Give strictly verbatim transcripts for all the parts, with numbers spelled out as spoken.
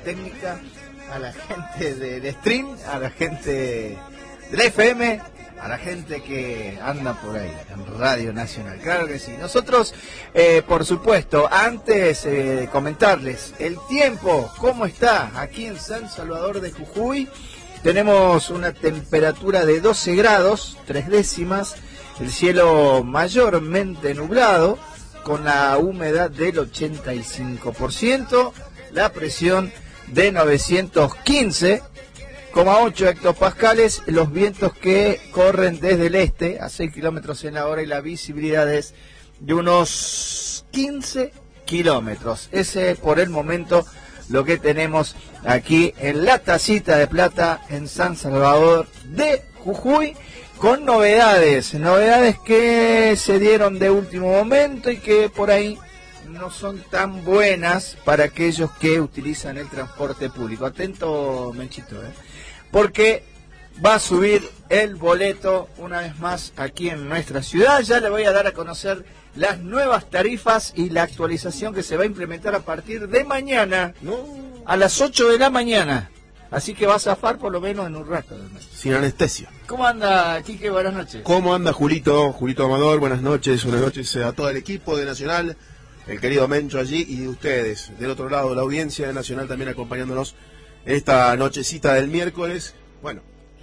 técnica, a la gente del stream, a la gente del F M, a la gente que anda por ahí en Radio Nacional. Claro que sí. Nosotros, eh, por supuesto, antes eh, de comentarles el tiempo, cómo está aquí en San Salvador de Jujuy, tenemos una temperatura de doce grados, tres décimas, el cielo mayormente nublado, con la humedad del ochenta y cinco por ciento, la presión de novecientos quince coma ocho hectopascales, los vientos que corren desde el este a seis kilómetros en la hora y la visibilidad es de unos quince kilómetros. Ese por el momento lo que tenemos aquí en la Tacita de Plata en San Salvador de Jujuy, con novedades, novedades que se dieron de último momento y que por ahí no son tan buenas para aquellos que utilizan el transporte público. Atento, Menchito, ¿eh? Porque va a subir el boleto una vez más aquí en nuestra ciudad. Ya le voy a dar a conocer las nuevas tarifas y la actualización que se va a implementar a partir de mañana, No. a las ocho de la mañana. Así que va a zafar por lo menos en un rato. Sin anestesia. ¿Cómo anda, Quique? Buenas noches. ¿Cómo anda Julito? Julito Amador, buenas noches. Buenas noches a todo el equipo de Nacional, el querido Mencho allí y ustedes del otro lado, la audiencia de Nacional también acompañándonos esta nochecita del miércoles. Bueno,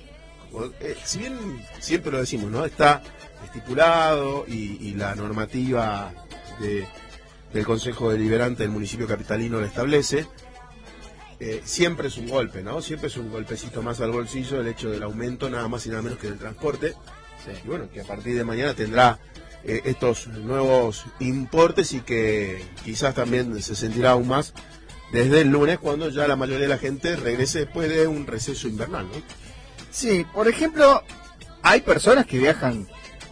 eh, si bien siempre lo decimos, ¿no? Está estipulado y, y la normativa de, del Consejo Deliberante del municipio capitalino lo establece. Eh, siempre es un golpe, ¿no? Siempre es un golpecito más al bolsillo el hecho del aumento, nada más y nada menos que del transporte. Sí. Y bueno, que a partir de mañana tendrá eh, estos nuevos importes y que quizás también se sentirá aún más desde el lunes, cuando ya la mayoría de la gente regrese después de un receso invernal, ¿no? Sí, por ejemplo, hay personas que viajan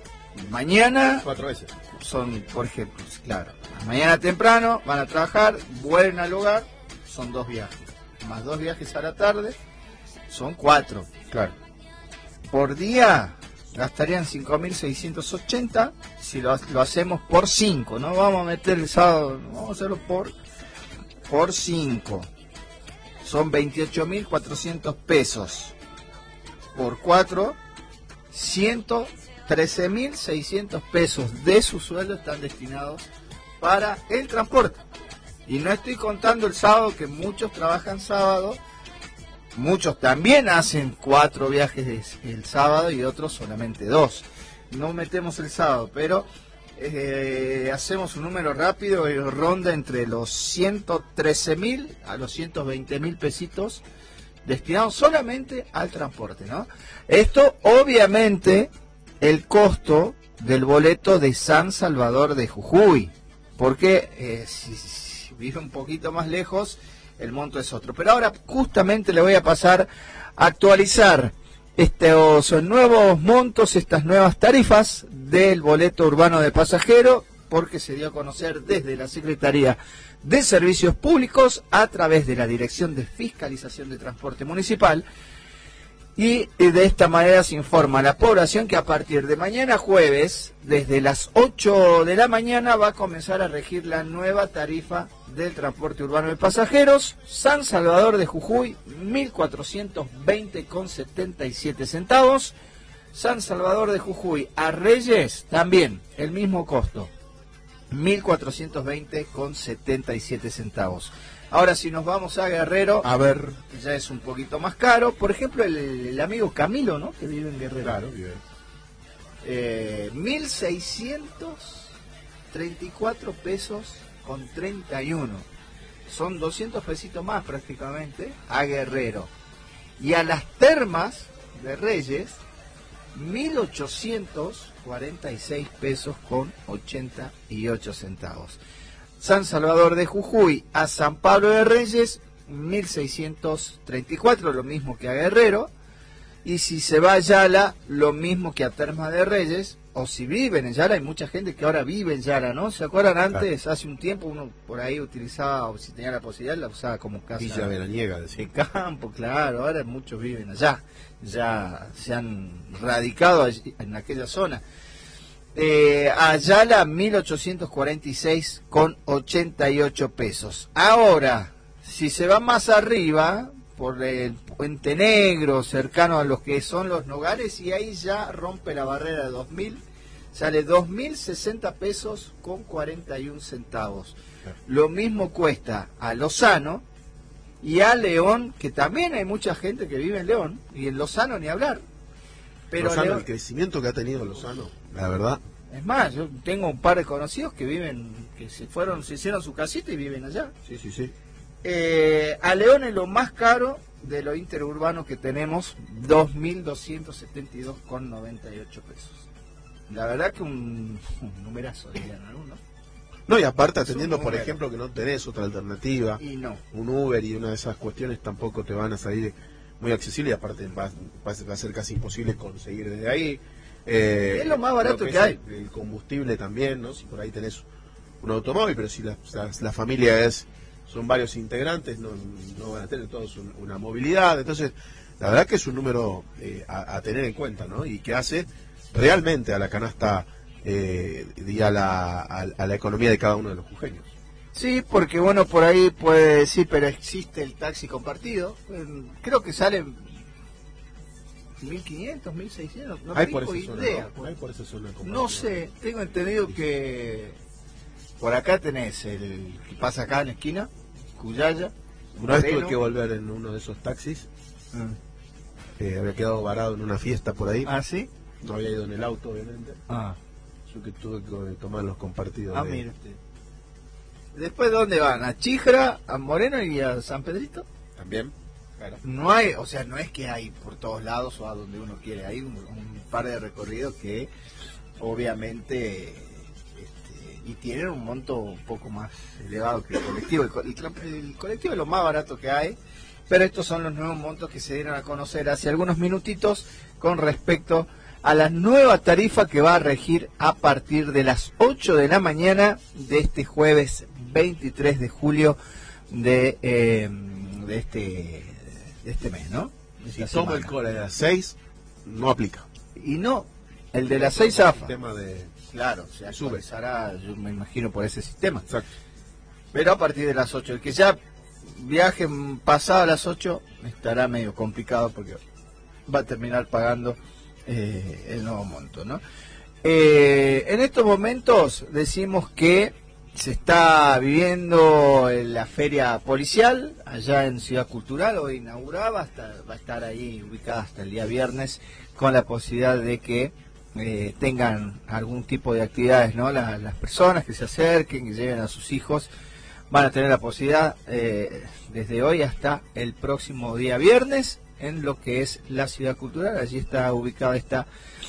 mañana, Cuatro veces. son, por ejemplo, claro, mañana temprano, van a trabajar, vuelven al hogar, son dos viajes, más dos viajes a la tarde, son cuatro. Claro. Por día gastarían cinco mil seiscientos ochenta si lo, lo hacemos por cinco, no vamos a meter el sábado, vamos a hacerlo por por cinco, son veintiocho mil cuatrocientos pesos, por cuatro, ciento trece mil seiscientos pesos de su sueldo están destinados para el transporte. Y no estoy contando el sábado, que muchos trabajan sábado, muchos también hacen cuatro viajes el sábado y otros solamente dos. No metemos el sábado, pero eh, hacemos un número rápido y ronda entre los ciento trece mil a los ciento veinte mil pesitos destinados solamente al transporte, ¿no? Esto, obviamente, el costo del boleto de San Salvador de Jujuy, porque eh, si, si vive un poquito más lejos, el monto es otro. Pero ahora justamente le voy a pasar a actualizar estos nuevos montos, estas nuevas tarifas del boleto urbano de pasajero, porque se dio a conocer desde la Secretaría de Servicios Públicos a través de la Dirección de Fiscalización de Transporte Municipal, y de esta manera se informa a la población que a partir de mañana jueves, desde las ocho de la mañana, va a comenzar a regir la nueva tarifa del transporte urbano de pasajeros. San Salvador de Jujuy, mil cuatrocientos veinte con setenta y siete centavos. San Salvador de Jujuy a Reyes, también el mismo costo, mil cuatrocientos veinte con setenta y siete centavos. Ahora, si nos vamos a Guerrero, A ver. ya es un poquito más caro. Por ejemplo, el, el amigo Camilo, ¿no?, que vive en Guerrero. Claro, bien. Eh, mil seiscientos treinta y cuatro pesos con treinta y uno. Son doscientos pesitos más prácticamente a Guerrero. Y a las termas de Reyes, mil ochocientos cuarenta y seis pesos con ochenta y ocho centavos. San Salvador de Jujuy a San Pablo de Reyes, mil seiscientos treinta y cuatro, lo mismo que a Guerrero. Y si se va a Yala, lo mismo que a Termas de Reyes. O si viven en Yala, hay mucha gente que ahora vive en Yala, ¿no? ¿Se acuerdan antes? Claro. Hace un tiempo uno por ahí utilizaba, o si tenía la posibilidad, la usaba como casa Villa Veraniega, decía. de campo, claro. Ahora muchos viven allá, ya se han radicado allí, en aquella zona. Eh, Ayala, mil ochocientos cuarenta y seis con ochenta y ocho pesos. Ahora, Si se va más arriba, por el Puente Negro, cercano a los que son los Nogales, y ahí ya rompe la barrera de dos mil, sale dos mil sesenta pesos con cuarenta y un centavos. Lo mismo cuesta a Lozano y a León, que también hay mucha gente que vive en León, y en Lozano ni hablar. Pero Lozano, León, el crecimiento que ha tenido Lozano, la verdad. es más, yo tengo un par de conocidos que viven, que se fueron, se hicieron su casita y viven allá. Sí, sí, sí. Eh, a León es lo más caro de lo interurbano que tenemos, dos mil doscientos setenta y dos con noventa y ocho pesos. La verdad que un, un numerazo, dirían algunos. No, y aparte Es un atendiendo, por número. ejemplo, que no tenés otra alternativa, Y no. un Uber y una de esas cuestiones tampoco te van a salir muy accesibles, y aparte va, va a ser casi imposible conseguir desde ahí. Eh, Es lo más barato que que es hay. El, el combustible también, ¿no? Si por ahí tenés un automóvil, pero si la, la, la familia es son varios integrantes, no, no van a tener todos un, una movilidad. Entonces, la verdad que es un número eh, a, a tener en cuenta, ¿no? Y que hace realmente a la canasta eh, y a la, a, a la economía de cada uno de los jujeños. Sí, porque bueno, por ahí puede decir, pero existe el taxi compartido. Creo que sale mil quinientos, mil seiscientos, no Hay por tengo esa zona, idea. ¿no? Hay por esa zona compartida. No sé, tengo entendido que por acá tenés el que pasa acá en la esquina, Cuyaya. Una vez tuve Moreno. que volver en uno de esos taxis, Ah. eh, había quedado varado en una fiesta por ahí, ¿Ah, sí? no había ido en el auto, obviamente. Ah, Yo que tuve que tomar los compartidos. ah de- mire usted. ¿Después dónde van? ¿A Chijra, a Moreno y a San Pedrito? También, claro. No hay, o sea, no es que hay por todos lados o a donde uno quiere. Hay un, un par de recorridos que obviamente este, y tienen un monto un poco más elevado que el colectivo. El, co- el tra- el colectivo es lo más barato que hay, pero estos son los nuevos montos que se dieron a conocer hace algunos minutitos con respecto a la nueva tarifa que va a regir a partir de las ocho de la mañana de este jueves veintitrés de julio de, eh, de este de este mes, ¿no? De Si esta tomo el semana. cola de las seis, no aplica. Y no, el de las seis zafa. El tema de... Claro, se sube. actualizará, yo me imagino, por ese sistema. Exacto. Pero a partir de las ocho, el que ya viaje pasado a las ocho estará medio complicado porque va a terminar pagando eh, el nuevo monto, ¿no? Eh, en estos momentos decimos que se está viviendo en la feria policial allá en Ciudad Cultural, hoy inaugurada, hasta, va a estar ahí ubicada hasta el día viernes con la posibilidad de que eh, tengan algún tipo de actividades, ¿no? La- las personas que se acerquen, que lleven a sus hijos, van a tener la posibilidad eh, desde hoy hasta el próximo día viernes en lo que es la Ciudad Cultural. Allí está ubicada esta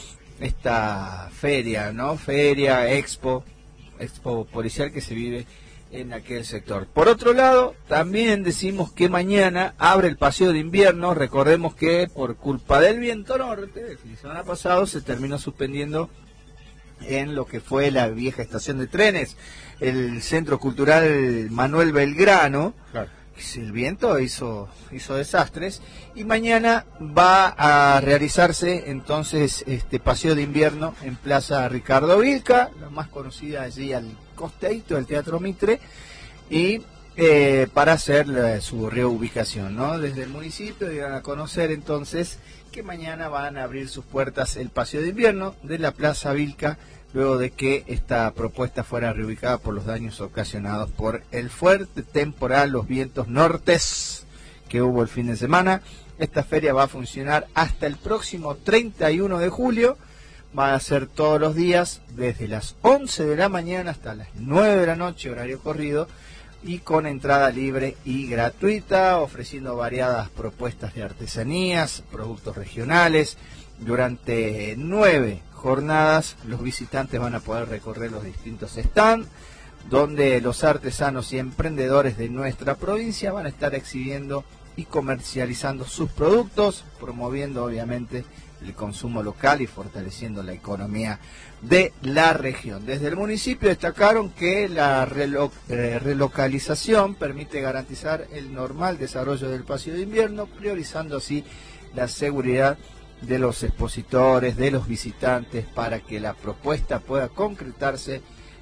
esta feria, ¿no? Feria, expo, expo policial que se vive en aquel sector. Por otro lado, también decimos que mañana abre el paseo de invierno. Recordemos que por culpa del viento norte, el fin de semana pasado se terminó suspendiendo en lo que fue la vieja estación de trenes, el Centro Cultural Manuel Belgrano. Claro. El viento hizo, hizo desastres y mañana va a realizarse entonces este paseo de invierno en Plaza Ricardo Vilca, la más conocida allí al costeito del Teatro Mitre, y eh, para hacer la- su reubicación, ¿no? Desde el municipio dirán a conocer entonces que mañana van a abrir sus puertas el paseo de invierno de la Plaza Vilca, luego de que esta propuesta fuera reubicada por los daños ocasionados por el fuerte temporal, los vientos nortes que hubo el fin de semana. Esta feria va a funcionar hasta el próximo treinta y uno de julio, va a ser todos los días desde las once de la mañana hasta las nueve de la noche, horario corrido, y con entrada libre y gratuita, ofreciendo variadas propuestas de artesanías, productos regionales. Durante nueve jornadas los visitantes van a poder recorrer los distintos stands donde los artesanos y emprendedores de nuestra provincia van a estar exhibiendo y comercializando sus productos, promoviendo obviamente el consumo local y fortaleciendo la economía de la región. Desde el municipio destacaron que la relo- eh, relocalización permite garantizar el normal desarrollo del paseo de invierno, priorizando así la seguridad de los expositores, de los visitantes, para que la propuesta pueda concretarse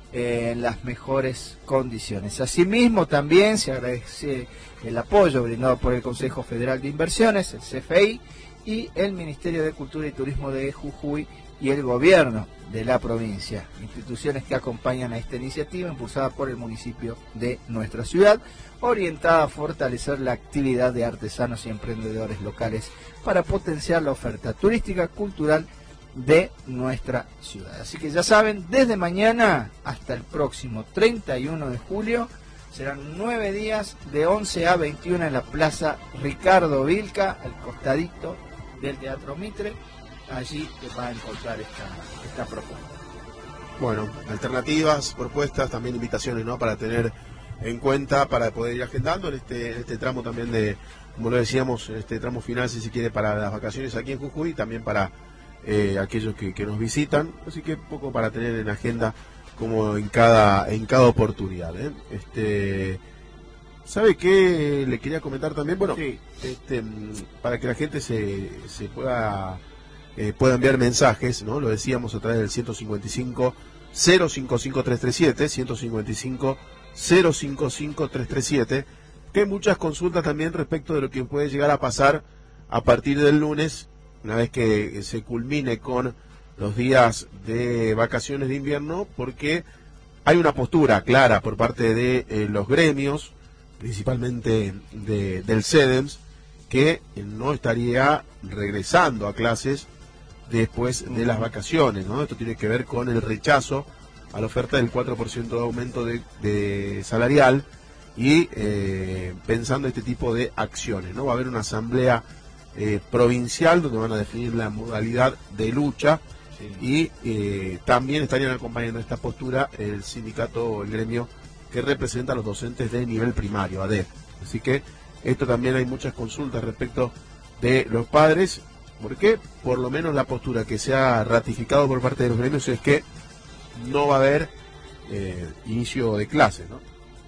eh, en las mejores condiciones. Asimismo, también se agradece el apoyo brindado por el Consejo Federal de Inversiones, el C F I, y el Ministerio de Cultura y Turismo de Jujuy y el gobierno de la provincia, instituciones que acompañan a esta iniciativa impulsada por el municipio de nuestra ciudad, orientada a fortalecer la actividad de artesanos y emprendedores locales para potenciar la oferta turística, cultural de nuestra ciudad. Así que ya saben, desde mañana hasta el próximo treinta y uno de julio serán nueve días de once a veintiuna en la Plaza Ricardo Vilca, al costadito del Teatro Mitre. Allí te va a encontrar esta, esta propuesta. Bueno, alternativas, propuestas, también invitaciones, ¿no? Para tener en cuenta, para poder ir agendando en este, en este tramo también de, como lo decíamos, en este tramo final, si se quiere, para las vacaciones aquí en Jujuy, y también para eh, aquellos que, que nos visitan. Así que poco para tener en agenda como en cada, en cada oportunidad, ¿eh? Este, ¿sabe qué le quería comentar también? Bueno, sí. este, para que la gente se, se pueda... Eh, pueda enviar mensajes, ¿no? Lo decíamos a través del ciento cincuenta y cinco, cero cinco cinco, tres tres siete, ciento cincuenta y cinco, cero cinco cinco, tres tres siete, que hay muchas consultas también respecto de lo que puede llegar a pasar a partir del lunes, una vez que se culmine con los días de vacaciones de invierno, porque hay una postura clara por parte de eh, los gremios, principalmente de, del CEDEMS, que no estaría regresando a clases después de las vacaciones, ¿no? Esto tiene que ver con el rechazo a la oferta del cuatro por ciento de aumento de, de salarial y eh, pensando este tipo de acciones, ¿no? Va a haber una asamblea eh, provincial donde van a definir la modalidad de lucha, sí. y eh, también estarían acompañando esta postura el sindicato o el gremio que representa a los docentes de nivel primario, A D E P. Así que esto también hay muchas consultas respecto de los padres. ¿Por qué? Por lo menos la postura que se ha ratificado por parte de los gremios es que no va a haber eh, inicio de clases, ¿no?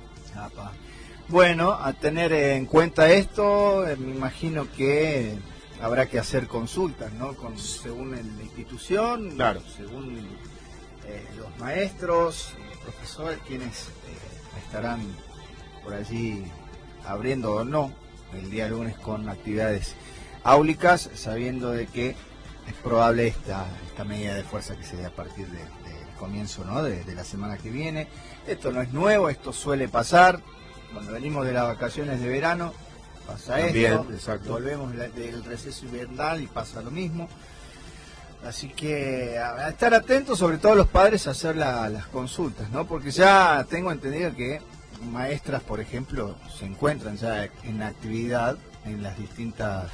Bueno, a tener en cuenta esto, eh, me imagino que habrá que hacer consultas, ¿no? Con, según la institución, claro. según eh, los maestros, los profesores, quienes eh, estarán por allí abriendo o no el día lunes con actividades áulicas, sabiendo de que es probable esta, esta medida de fuerza que se dé a partir del de comienzo, ¿no? de, de la semana que viene. Esto no es nuevo, esto suele pasar. Cuando venimos de las vacaciones de verano, pasa También, esto. exacto. Volvemos del receso invernal y pasa lo mismo. Así que a estar atentos, sobre todo los padres, a hacer la, las consultas, ¿no? Porque ya tengo entendido que maestras, por ejemplo, se encuentran ya en actividad en las distintas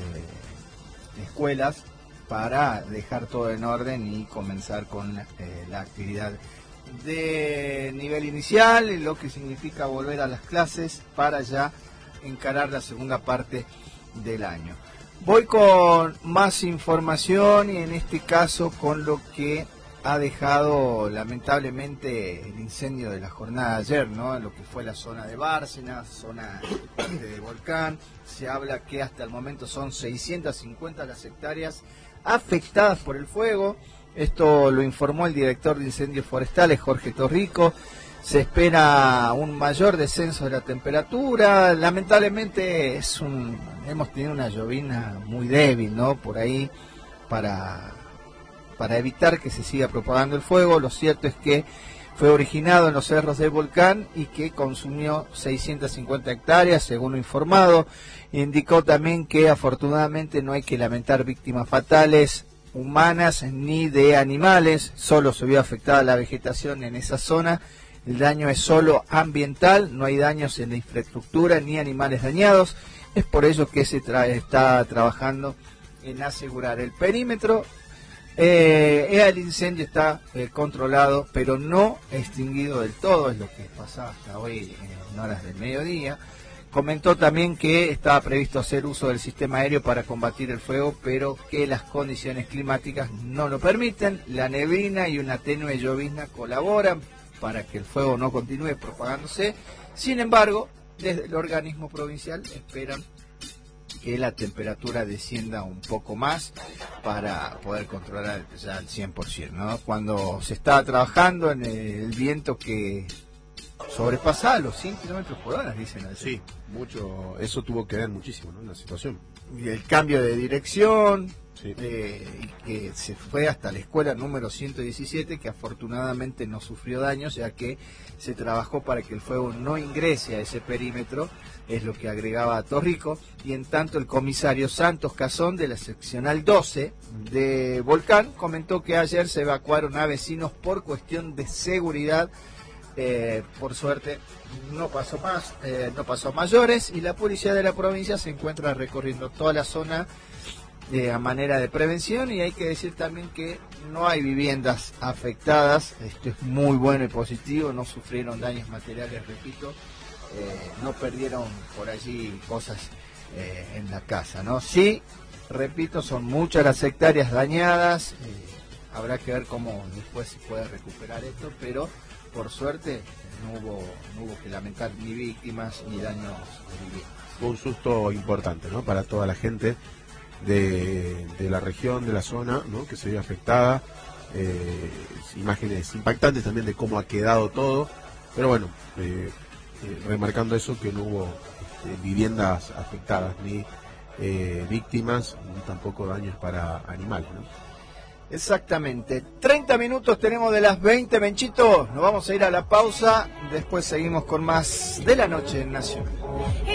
eh, escuelas para dejar todo en orden y comenzar con eh, la actividad de nivel inicial, lo que significa volver a las clases para ya encarar la segunda parte del año. Voy con más información y en este caso con lo que ha dejado lamentablemente el incendio de la jornada de ayer, ¿no? Lo que fue la zona de Bárcenas, zona de Volcán. Se habla que hasta el momento son seiscientas cincuenta las hectáreas afectadas por el fuego. Esto lo informó el director de incendios forestales, Jorge Torrico. Se espera un mayor descenso de la temperatura. Lamentablemente es un, hemos tenido una llovizna muy débil, ¿no? Por ahí para... para evitar que se siga propagando el fuego. Lo cierto es que fue originado en los cerros del Volcán y que consumió seiscientas cincuenta hectáreas, según lo informado. Indicó también que afortunadamente no hay que lamentar víctimas fatales humanas ni de animales, solo se vio afectada la vegetación en esa zona. El daño es solo ambiental, no hay daños en la infraestructura ni animales dañados. Es por ello que se tra- está trabajando en asegurar el perímetro. Eh, el incendio está eh, controlado, pero no extinguido del todo, es lo que pasaba hasta hoy en horas del mediodía. Comentó también que estaba previsto hacer uso del sistema aéreo para combatir el fuego, pero que las condiciones climáticas no lo permiten. La neblina y una tenue llovizna colaboran para que el fuego no continúe propagándose. Sin embargo, desde el organismo provincial esperan que la temperatura descienda un poco más para poder controlar ya al cien por ciento, ¿no? Cuando se estaba trabajando en el viento que sobrepasaba los cien kilómetros por hora, dicen así. Sí, mucho, eso tuvo que ver muchísimo, ¿no?, en la situación. Y el cambio de dirección, sí. eh, y que se fue hasta la escuela número ciento diecisiete, que afortunadamente no sufrió daños, ya que se trabajó para que el fuego no ingrese a ese perímetro, es lo que agregaba a Torrico, y en tanto el comisario Santos Cazón de la seccional doce de Volcán comentó que ayer se evacuaron a vecinos por cuestión de seguridad. Eh, por suerte no pasó más, eh, no pasó a mayores, y la policía de la provincia se encuentra recorriendo toda la zona eh, a manera de prevención, y hay que decir también que no hay viviendas afectadas. Esto es muy bueno y positivo, no sufrieron daños materiales, repito, eh, no perdieron por allí cosas eh, en la casa, ¿no? Sí, repito, son muchas las hectáreas dañadas, eh, habrá que ver cómo después se puede recuperar esto, pero por suerte no hubo, no hubo que lamentar ni víctimas ni daños de viviendas. Fue un susto importante, ¿no?, para toda la gente de, de la región, de la zona, ¿no?, que se vio afectada. Eh, imágenes impactantes también de cómo ha quedado todo, pero bueno, eh, eh, remarcando eso, que no hubo eh, viviendas afectadas, ni eh, víctimas, ni tampoco daños para animales, ¿no? Exactamente. treinta minutos tenemos de las veinte, Menchito. Nos vamos a ir a la pausa. Después seguimos con más de la noche en Nacional.